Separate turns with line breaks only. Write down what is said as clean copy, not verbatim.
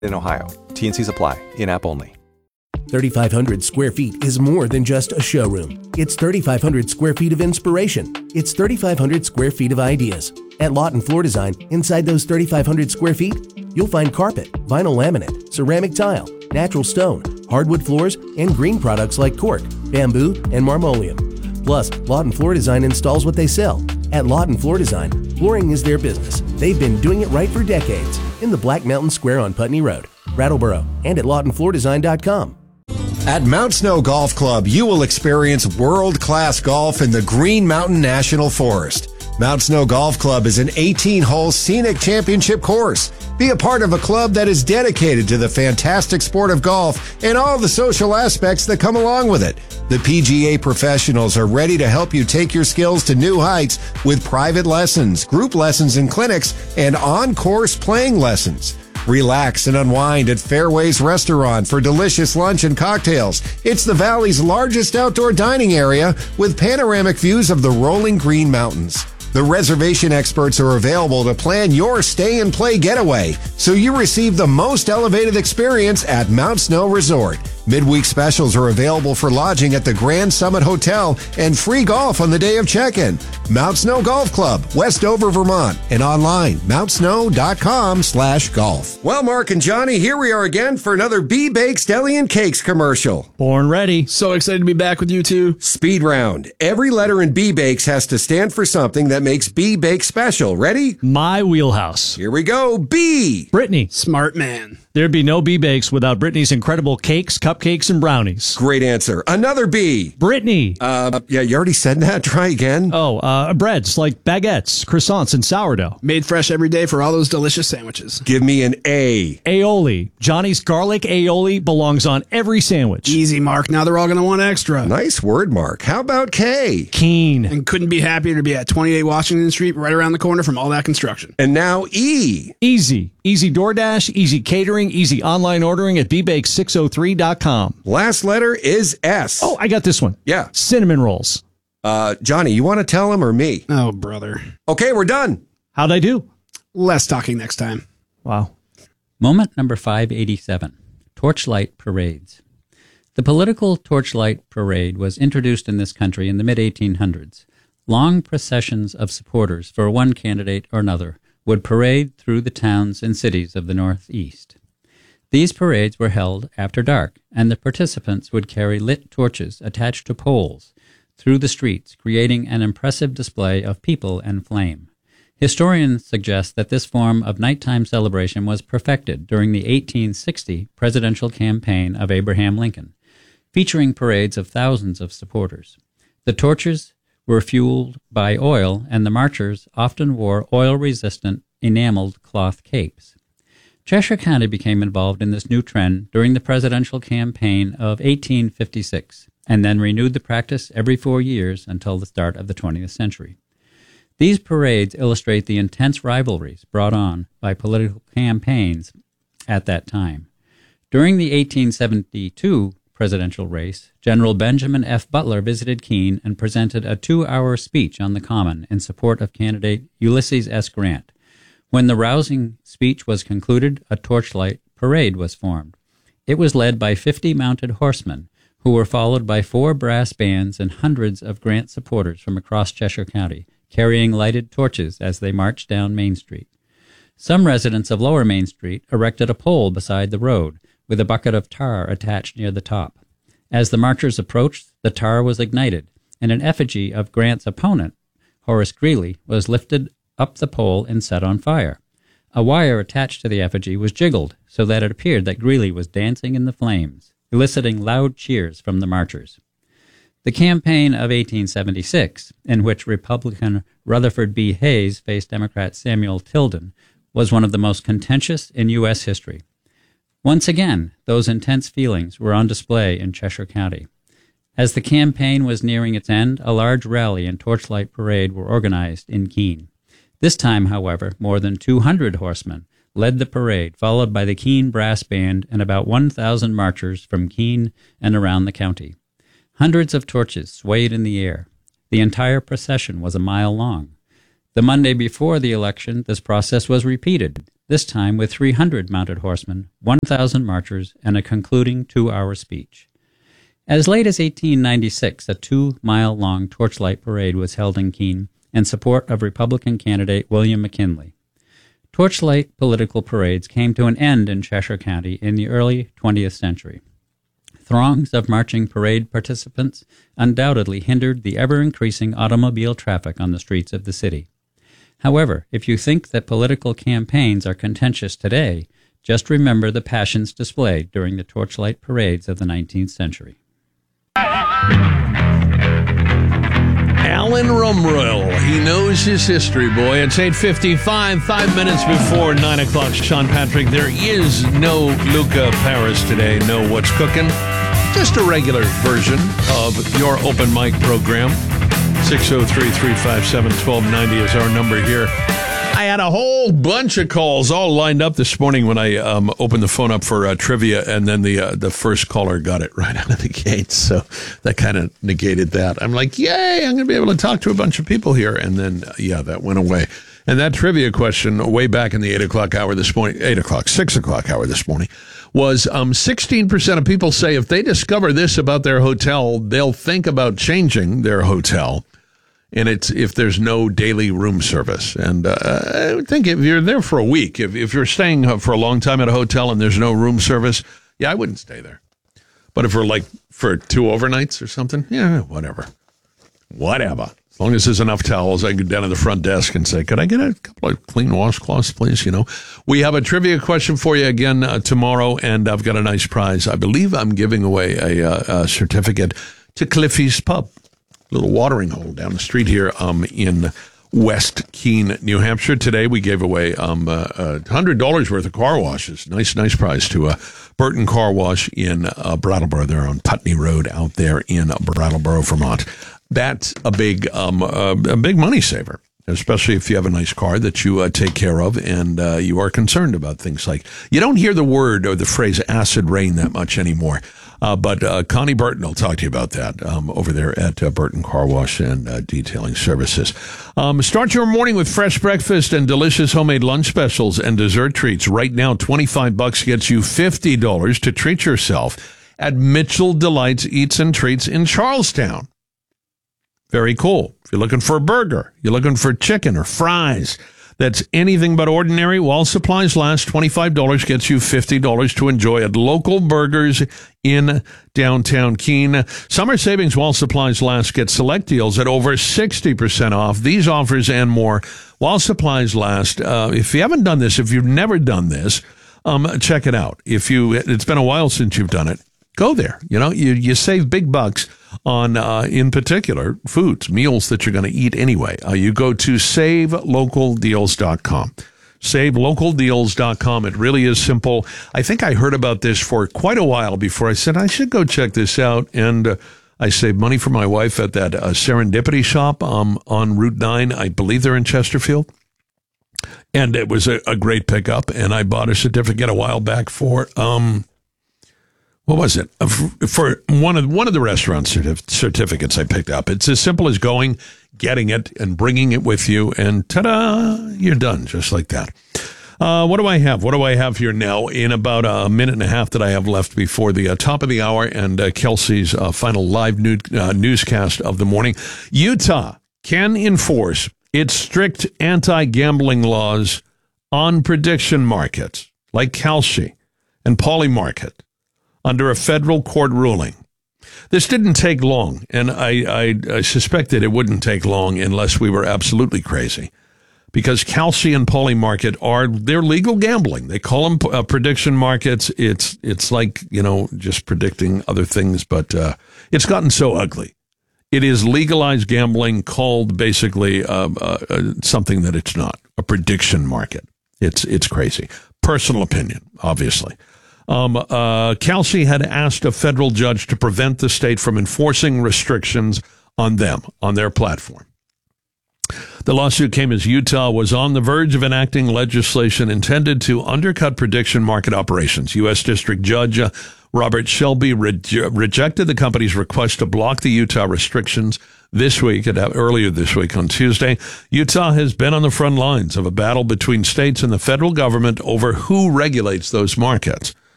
in Ohio. T&Cs apply. In-app only.
3,500 square feet is more than just a showroom. It's 3,500 square feet of inspiration. It's 3,500 square feet of ideas. At Lawton Floor Design, inside those 3,500 square feet, you'll find carpet, vinyl laminate, ceramic tile, natural stone, hardwood floors, and green products like cork, bamboo, and marmoleum. Plus, Lawton Floor Design installs what they sell. At Lawton Floor Design, flooring is their business. They've been doing it right for decades in the Black Mountain Square on Putney Road, Brattleboro, and at LawtonFloorDesign.com.
At Mount Snow Golf Club, you will experience world-class golf in the Green Mountain National Forest. Mount Snow Golf Club is an 18-hole scenic championship course. Be a part of a club that is dedicated to the fantastic sport of golf and all the social aspects that come along with it. The PGA professionals are ready to help you take your skills to new heights with private lessons, group lessons and clinics, and on-course playing lessons. Relax and unwind at Fairways Restaurant for delicious lunch and cocktails. It's the Valley's largest outdoor dining area with panoramic views of the rolling Green Mountains. The reservation experts are available to plan your stay and play getaway, so you receive the most elevated experience at Mount Snow Resort. Midweek specials are available for lodging at the Grand Summit Hotel and free golf on the day of check-in. Mount Snow Golf Club, Westover, Vermont, and online, mountsnow.com/golf. Well, Mark and Johnny, here we are again for another B Bakes Deli and Cakes commercial.
Born ready.
So excited to be back with you two.
Speed round. Every letter in B Bakes has to stand for something that makes B Bakes special. Ready?
My wheelhouse.
Here we go. B.
Brittany.
Smart man.
There'd be no B-Bakes without Brittany's incredible cakes, cupcakes, and brownies.
Great answer. Another B.
Brittany.
Yeah, you already said that. Try again.
Breads like baguettes, croissants, and sourdough.
Made fresh every day for all those delicious sandwiches.
Give me an A.
Aioli. Johnny's garlic aioli belongs on every sandwich.
Easy, Mark. Now they're all going to want extra.
Nice word, Mark. How about K?
Keen.
And couldn't be happier to be at 28 Washington Street, right around the corner from All That Construction.
And now E.
Easy. Easy DoorDash, easy catering, easy online ordering at bbake603.com.
Last letter is S.
Oh, I got this one.
Yeah.
Cinnamon rolls.
Johnny, you want to tell him or me?
Oh, brother.
Okay, we're done.
How'd I do?
Less talking next time.
Wow.
Moment number 587, Torchlight Parades. The political torchlight parade was introduced in this country in the mid-1800s. Long processions of supporters for one candidate or another would parade through the towns and cities of the Northeast. These parades were held after dark, and the participants would carry lit torches attached to poles through the streets, creating an impressive display of people and flame. Historians suggest that this form of nighttime celebration was perfected during the 1860 presidential campaign of Abraham Lincoln, featuring parades of thousands of supporters. The torches were fueled by oil, and the marchers often wore oil-resistant enameled cloth capes. Cheshire County became involved in this new trend during the presidential campaign of 1856, and then renewed the practice every 4 years until the start of the 20th century. These parades illustrate the intense rivalries brought on by political campaigns at that time. During the 1872 presidential race, General Benjamin F. Butler visited Keene and presented a 2-hour speech on the Common in support of candidate Ulysses S. Grant. When the rousing speech was concluded, a torchlight parade was formed. It was led by 50 mounted horsemen, who were followed by 4 brass bands and hundreds of Grant supporters from across Cheshire County, carrying lighted torches as they marched down Main Street. Some residents of Lower Main Street erected a pole beside the road, with a bucket of tar attached near the top. As the marchers approached, the tar was ignited, and an effigy of Grant's opponent, Horace Greeley, was lifted up the pole and set on fire. A wire attached to the effigy was jiggled so that it appeared that Greeley was dancing in the flames, eliciting loud cheers from the marchers. The campaign of 1876, in which Republican Rutherford B. Hayes faced Democrat Samuel Tilden, was one of the most contentious in U.S. history. Once again, those intense feelings were on display in Cheshire County. As the campaign was nearing its end, a large rally and torchlight parade were organized in Keene. This time, however, more than 200 horsemen led the parade, followed by the Keene Brass Band and about 1,000 marchers from Keene and around the county. Hundreds of torches swayed in the air. The entire procession was a mile long. The Monday before the election, this process was repeated. this time with 300 mounted horsemen, 1,000 marchers, and a concluding 2-hour speech. As late as 1896, a 2-mile-long torchlight parade was held in Keene in support of Republican candidate William McKinley. Torchlight political parades came to an end in Cheshire County in the early 20th century. Throngs of marching parade participants undoubtedly hindered the ever-increasing automobile traffic on the streets of the city. However, if you think that political campaigns are contentious today, just remember the passions displayed during the torchlight parades of the 19th century.
Alan Rumroyle, he knows his history, boy. It's 8:55, 5 minutes before 9 o'clock. Sean Patrick, there is no Luca Paris today, no What's Cooking. Just a regular version of your open mic program. 603-357-1290 is our number here. I had a whole bunch of calls all lined up this morning when I opened the phone up for trivia, and then the first caller got it right out of the gate. So that kind of negated that. I'm like, yay, I'm going to be able to talk to a bunch of people here. And then, that went away. And that trivia question way back in the 6 o'clock hour this morning, was 16% of people say if they discover this about their hotel, they'll think about changing their hotel. And it's if there's no daily room service. And I would think if you're there for a week, if you're staying for a long time at a hotel and there's no room service, I wouldn't stay there. But if we're for 2 overnights or something, whatever. As long as there's enough towels, I can go down to the front desk and say, could I get a couple of clean washcloths, please? We have a trivia question for you again tomorrow, and I've got a nice prize. I believe I'm giving away a certificate to Cliffy's Pub. Little watering hole down the street here in West Keene, New Hampshire. Today we gave away $100 worth of car washes. Nice prize to Burton Car Wash in Brattleboro. They're on Putney Road out there in Brattleboro, Vermont. That's a big money saver, especially if you have a nice car that you take care of and you are concerned about things like, you don't hear the word or the phrase acid rain that much anymore. But Connie Burton will talk to you about that over there at Burton Car Wash and Detailing Services. Start your morning with fresh breakfast and delicious homemade lunch specials and dessert treats. Right now, $25 gets you $50 to treat yourself at Mitchell Delights Eats and Treats in Charlestown. Very cool. If you're looking for a burger, you're looking for chicken or fries, that's anything but ordinary. While supplies last, $25 gets you $50 to enjoy at local burgers in downtown Keene. Summer savings while supplies last. Get select deals at over 60% off. These offers and more while supplies last. If you haven't done this, if you've never done this, check it out. It's been a while since you've done it, go there. You save big bucks on, in particular, foods, meals that you're going to eat anyway. You go to SaveLocalDeals.com. SaveLocalDeals.com. It really is simple. I think I heard about this for quite a while before I said I should go check this out. And I saved money for my wife at that Serendipity shop on Route 9. I believe they're in Chesterfield. And it was a great pickup. And I bought a certificate a while back for... what was it? For one of the restaurant certificates I picked up. It's as simple as going, getting it, and bringing it with you, and ta-da, you're done, just like that. What do I have? What do I have here now in about a minute and a half that I have left before the top of the hour and Kelsey's final live newscast of the morning? Utah can enforce its strict anti-gambling laws on prediction markets like Kalshi and Polymarket under a federal court ruling. This didn't take long, and I suspected it wouldn't take long unless we were absolutely crazy, because Kalshi and Polymarket they're legal gambling. They call them prediction markets. It's like, just predicting other things, but it's gotten so ugly. It is legalized gambling called basically something that it's not, a prediction market. It's crazy. Personal opinion, obviously. Kalshi had asked a federal judge to prevent the state from enforcing restrictions on them, on their platform. The lawsuit came as Utah was on the verge of enacting legislation intended to undercut prediction market operations. U.S. District Judge Robert Shelby rejected the company's request to block the Utah restrictions earlier this week on Tuesday. Utah has been on the front lines of a battle between states and the federal government over who regulates those markets.